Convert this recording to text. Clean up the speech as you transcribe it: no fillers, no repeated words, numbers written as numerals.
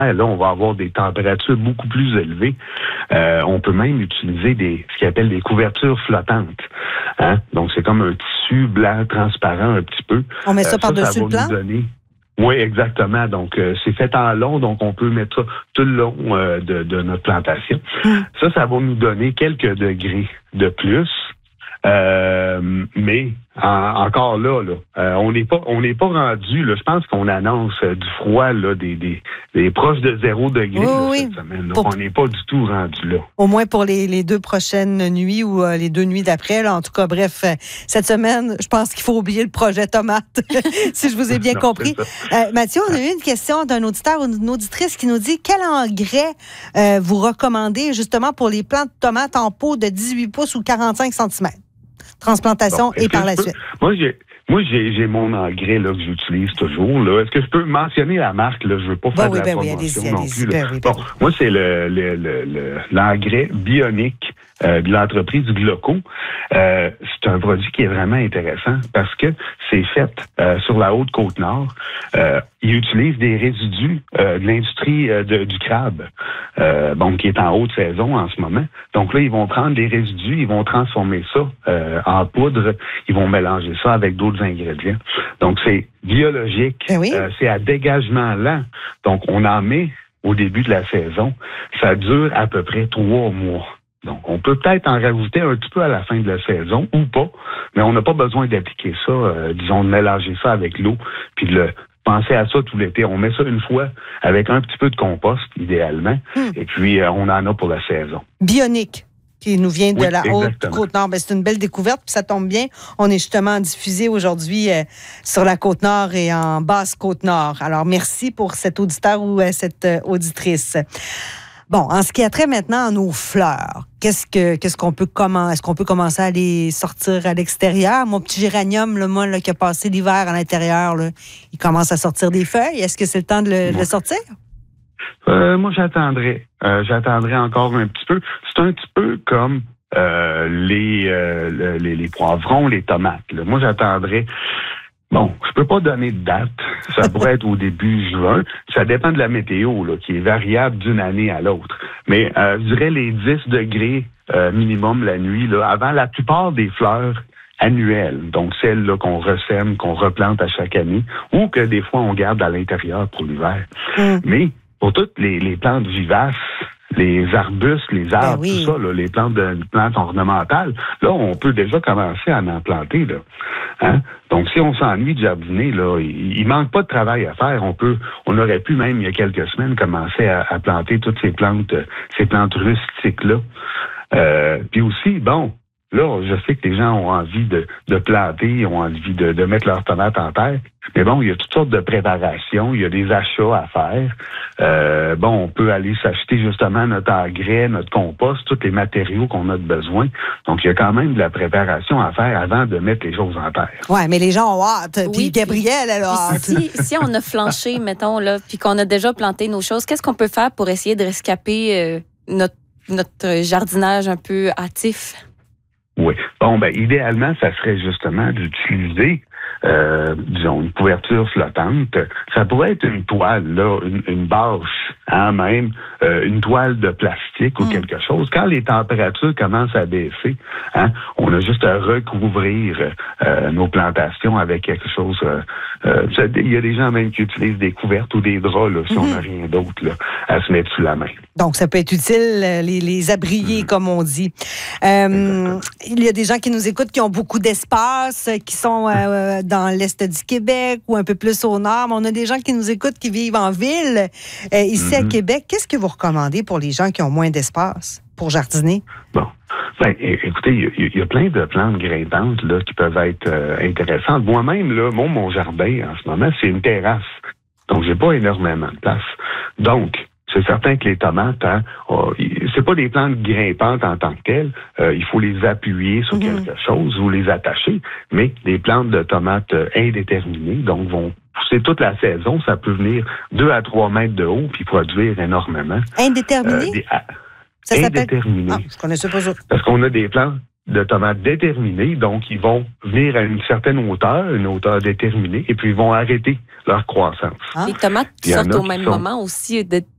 Là, on va avoir des températures beaucoup plus élevées. On peut même utiliser ce qu'ils appellent des couvertures flottantes. Hein? Donc, c'est comme un tissu blanc transparent un petit peu. On met ça par-dessus le plant? Oui, exactement. Donc, c'est fait en long, donc on peut mettre ça tout le long de notre plantation. Ça va nous donner quelques degrés de plus. Mais encore là, on n'est pas rendu. Là, je pense qu'on annonce du froid là, des proches de 0 degré cette semaine. Là. On n'est pas du tout rendu là. Au moins pour les 2 prochaines nuits ou les 2 nuits d'après. Là, en tout cas, bref, cette semaine, je pense qu'il faut oublier le projet tomate, si je vous ai bien compris. Mathieu, on a eu une question d'un auditeur ou d'une auditrice qui nous dit quel engrais vous recommandez justement pour les plants de tomates en pot de 18 pouces ou 45 cm. Transplantation et par la suite. Moi, j'ai mon engrais là, que j'utilise toujours. Là. Est-ce que je peux mentionner la marque? Là? Je ne veux pas faire de la promotion non plus. Moi, c'est l'engrais bionique de l'entreprise Gloco. C'est un produit qui est vraiment intéressant parce que c'est fait sur la Haute-Côte-Nord. Ils utilisent des résidus de l'industrie du crabe, qui est en haute saison en ce moment. Donc là, ils vont prendre les résidus, ils vont transformer ça en poudre, ils vont mélanger ça avec d'autres ingrédients. Donc, c'est biologique, c'est à dégagement lent. Donc, on en met au début de la saison. Ça dure à peu près 3 mois. Donc, on peut peut-être en rajouter un petit peu à la fin de la saison ou pas, mais on n'a pas besoin d'appliquer ça, de mélanger ça avec l'eau, puis de penser à ça tout l'été. On met ça une fois avec un petit peu de compost, idéalement, et puis on en a pour la saison. Bionique, qui nous vient de la Haute-Côte-Nord. C'est une belle découverte, puis ça tombe bien. On est justement diffusé aujourd'hui sur la Côte-Nord et en Basse-Côte-Nord. Alors, merci pour cet auditeur ou cette auditrice. Bon, en ce qui a trait maintenant à nos fleurs, est-ce qu'on peut commencer à les sortir à l'extérieur? Mon petit géranium, qui a passé l'hiver à l'intérieur, là, il commence à sortir des feuilles. Est-ce que c'est le temps de le sortir? Moi, j'attendrai. J'attendrai encore un petit peu. C'est un petit peu comme les poivrons, les tomates. Là. Moi, j'attendrai. Bon, je peux pas donner de date. Ça pourrait être au début juin. Ça dépend de la météo, là, qui est variable d'une année à l'autre. Mais je dirais les 10 degrés minimum la nuit, là, avant la plupart des fleurs annuelles. Donc, celles là, qu'on ressème, qu'on replante à chaque année, ou que des fois on garde à l'intérieur pour l'hiver. Mais pour toutes les plantes vivaces, les arbustes, les arbres, tout ça, là, les plantes ornementales, là, on peut déjà commencer à en planter, là. Hein? Donc, si on s'ennuie de jardiner, là, il manque pas de travail à faire. On aurait pu même, il y a quelques semaines, commencer à planter toutes ces plantes rustiques-là. Puis aussi, bon, là, je sais que les gens ont envie de planter, ont envie de mettre leurs tomates en terre. Mais bon, il y a toutes sortes de préparations, il y a des achats à faire. On peut aller s'acheter justement notre engrais, notre compost, tous les matériaux qu'on a de besoin. Donc, il y a quand même de la préparation à faire avant de mettre les choses en terre. Oui, mais les gens ont hâte. Puis Gabrielle, elle a hâte. Si on a flanché, mettons, là, puis qu'on a déjà planté nos choses, qu'est-ce qu'on peut faire pour essayer de rescaper notre jardinage un peu hâtif? Oui. Bon, idéalement, ça serait justement d'utiliser, une couverture flottante. Ça pourrait être une toile, là, une bâche, même, une toile de plastique ou quelque chose. Quand les températures commencent à baisser, on a juste à recouvrir nos plantations avec quelque chose. Il y a des gens même qui utilisent des couvertes ou des draps, là, si on n'a rien d'autre, là, à se mettre sous la main. Donc, ça peut être utile, les abrier, comme on dit. Il y a des gens qui nous écoutent qui ont beaucoup d'espace, qui sont dans l'est du Québec ou un peu plus au nord. Mais on a des gens qui nous écoutent qui vivent en ville, ici à Québec. Qu'est-ce que vous recommandez pour les gens qui ont moins d'espace pour jardiner? Bon. Écoutez, il y a plein de plantes grimpantes là, qui peuvent être intéressantes. Moi-même, là, mon jardin, en ce moment, c'est une terrasse. Donc, j'ai pas énormément de place. Donc, c'est certain que les tomates, c'est pas des plantes grimpantes en tant que telles. Il faut les appuyer sur quelque chose ou les attacher. Mais des plantes de tomates indéterminées, donc vont pousser toute la saison. Ça peut venir 2 à 3 mètres de haut puis produire énormément. Indéterminées? Ça s'appelle? Indéterminées. Je connaissais pas ça. Parce qu'on a des plantes de tomates déterminées, donc ils vont venir à une certaine hauteur, une hauteur déterminée, et puis ils vont arrêter leur croissance. Les tomates sortent au même moment aussi